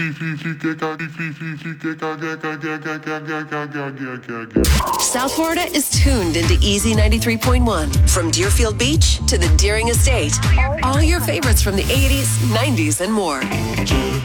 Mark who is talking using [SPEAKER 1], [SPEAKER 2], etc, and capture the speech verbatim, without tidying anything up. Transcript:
[SPEAKER 1] South Florida is tuned into Easy ninety-three point one. From Deerfield Beach to the Deering Estate. All your favorites from the eighties, nineties, and more.